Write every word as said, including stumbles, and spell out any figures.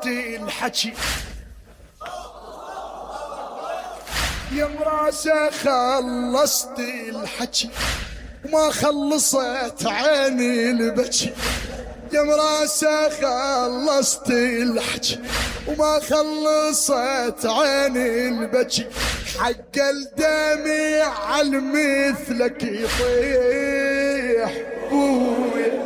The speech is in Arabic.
خلصت الحكي يا مراسة خلصت الحكي وما خلصت عيني البكي يا مراسة خلصت الحكي وما خلصت عيني البكي حق الدمع على مثلك يطيح بويا